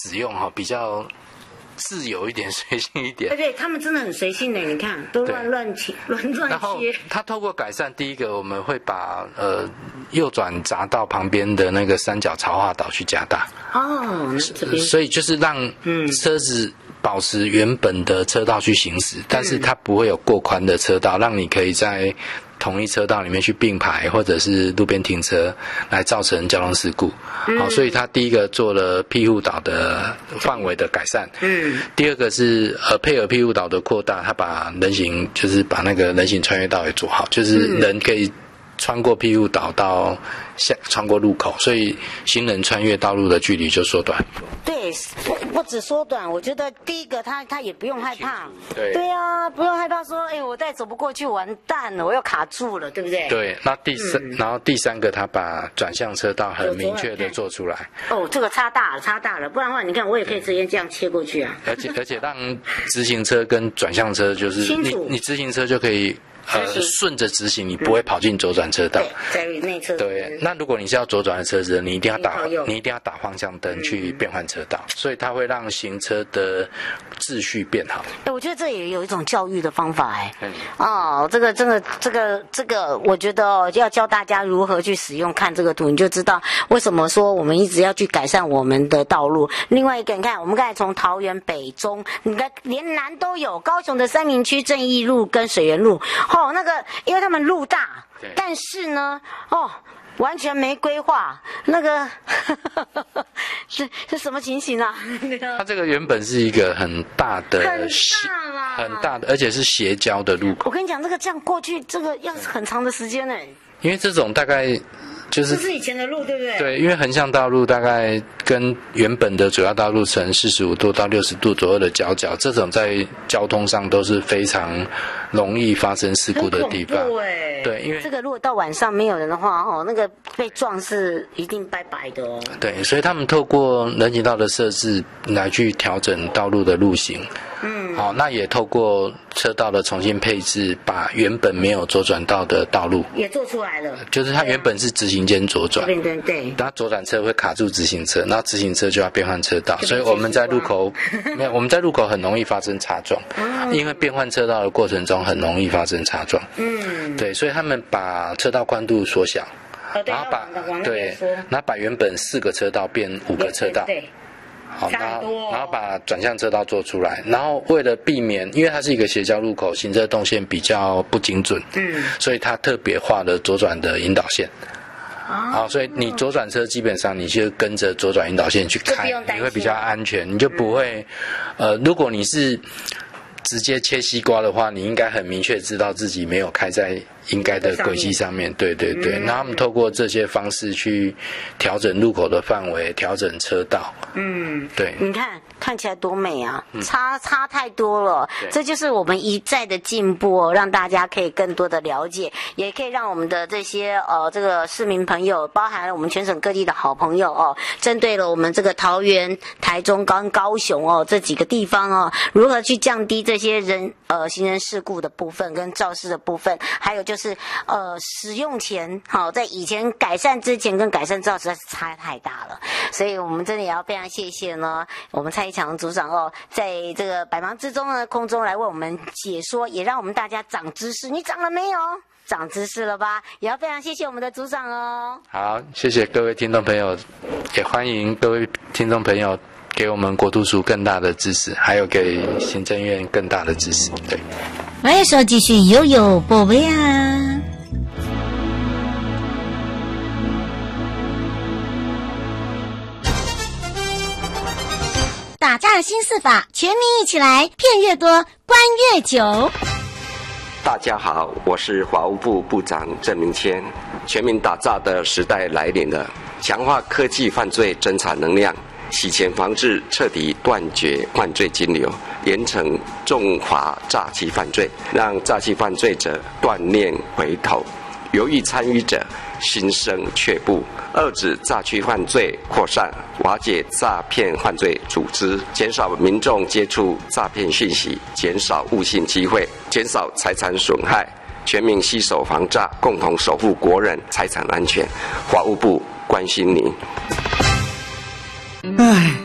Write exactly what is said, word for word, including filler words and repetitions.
使用哈比较自由一点、随性一点。 对对，他们真的很随性的，你看都乱乱切、乱乱然后切。 它透过改善，第一个我们会把呃右转匝道旁边的那个三角潮化岛去加大。 哦，这边所以就是让车子保持原本的车道去行驶，嗯、但是它不会有过宽的车道，让你可以在同一车道里面去并排，或者是路边停车，来造成交通事故。嗯、好，所以它第一个做了庇护岛的范围的改善。嗯。第二个是呃配合庇护岛的扩大，它把人行就是把那个人行穿越道也做好，就是人可以穿过庇护岛到下穿过路口，所以行人穿越道路的距离就缩短。 对，不不止缩短，我觉得第一个他他也不用害怕。 对对啊，不用害怕说，哎，我再走不过去，完蛋了，我要卡住了，对不对？ 对，那第三，嗯、然后第三个，他把转向车道很明确的做出来。 哦，这个差大了，差大了，不然的话，你看我也可以直接这样切过去啊。 而且而且让直行车跟转向车就是你你直行车就可以。呃，顺着直行，你不会跑进左转车道。 对，在内侧。 对，那如果你是要左转的车子，你一定要打，你一定要打方向灯去变换车道，所以它会让行车的秩序变好。 哎，我觉得这也有一种教育的方法，哎，嗯、哦，这个这个这个这个，我觉得哦，要教大家如何去使用。看这个图，你就知道为什么说我们一直要去改善我们的道路。另外一个，你看，我们刚才从桃园北中，你看连南都有，高雄的三民区正义路跟水源路。哦，那个，因为他们路大，但是呢，哦，完全没规划，那个是是什么情形啊？ 它这个原本是一个很大的、 很大啦， 很大的，而且是斜交的路口。 我跟你讲，这个这样过去，这个要很长的时间呢。 因为这种大概。就是这是以前的路，对不对？ 对，因为横向道路大概跟原本的主要道路呈四十五度到六十度左右的角角，这种在交通上都是非常容易发生事故的地方。 很恐怖欸， 对，因为这个如果到晚上没有人的话，哦，那个被撞是一定拜拜的哦。 对，所以他们透过人行道的设置来去调整道路的路型。嗯，好，那也透过车道的重新配置，把原本没有左转道的道路也做出来了。 就是它原本是直行间左转， 对对对， 那左转车会卡住直行车，然后直行车就要变换车道，所以我们在路口没有，我们在路口很容易发生擦撞，嗯、因为变换车道的过程中很容易发生擦撞。嗯，对，所以他们把车道宽度缩小， 哦、 然后把对，然后把原本四个车道变五个车道。 对。对好，然后然后把转向车道做出来，然后为了避免，因为它是一个斜交路口，行车动线比较不精准，嗯，所以它特别画了左转的引导线。好，所以你左转车基本上你就跟着左转引导线去开，你会比较安全，你就不会，呃，如果你是直接切西瓜的话，你应该很明确知道自己没有开在应该的轨迹上面，对对对。那、嗯、他们透过这些方式去调整路口的范围，调整车道。嗯，对。 你看看起来多美啊，嗯、差差太多了。这就是我们一再的进步、哦，让大家可以更多的了解，也可以让我们的这些呃这个市民朋友，包含了我们全省各地的好朋友哦，针对了我们这个桃园、台中跟高雄哦这几个地方哦，如何去降低这些人呃行人事故的部分跟肇事的部分，还有就是呃使用前好、哦、在以前改善之前跟改善之后实在是差太大了，所以我们真的也要非常谢谢呢我们蔡一强组长哦，在这个百忙之中呢空中来为我们解说，也让我们大家长知识。你长了没有？长知识了吧？也要非常谢谢我们的组长哦。 好，谢谢各位听众朋友，也欢迎各位听众朋友给我们国土署更大的支持，还有给行政院更大的支持。对， 欢迎说继续悠悠宝贝啊。打诈新四法，全民一起来，骗越多，关越久。 大家好，我是法务部部长郑明谦。全民打诈的时代来临了，强化科技犯罪侦查能量，洗钱防治，彻底断绝犯罪金流，严惩重罚诈欺犯罪，让诈欺犯罪者断念回头，犹豫参与者心生却步，遏止诈欺犯罪扩散，瓦解诈骗犯罪组织，减少民众接触诈骗讯息，减少误信机会，减少财产损害，全民携手防诈，共同守护国人财产安全。法务部关心您。 唉。